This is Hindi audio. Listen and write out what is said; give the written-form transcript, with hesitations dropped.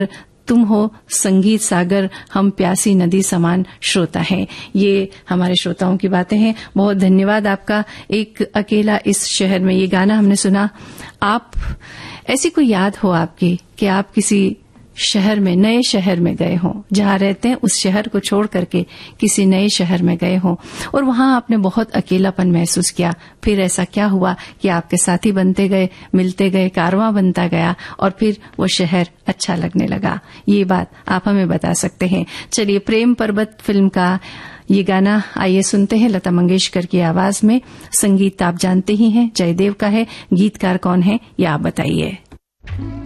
तुम हो संगीत सागर, हम प्यासी नदी समान श्रोता हैं। ये हमारे श्रोताओं की बातें हैं। बहुत धन्यवाद आपका। एक अकेला इस शहर में ये गाना हमने सुना। आप ऐसी कोई याद हो आपकी कि आप किसी शहर में, नए शहर में गए हों, जहां रहते हैं उस शहर को छोड़ करके किसी नए शहर में गए हों और वहां आपने बहुत अकेलापन महसूस किया, फिर ऐसा क्या हुआ कि आपके साथी बनते गए, मिलते गए, कारवां बनता गया और फिर वो शहर अच्छा लगने लगा? ये बात आप हमें बता सकते हैं। चलिए, प्रेम पर्वत फिल्म का ये गाना आइए सुनते हैं लता मंगेशकर की आवाज में। संगीत आप जानते ही हैं, जयदेव का है। गीतकार कौन है ये आप बताइए।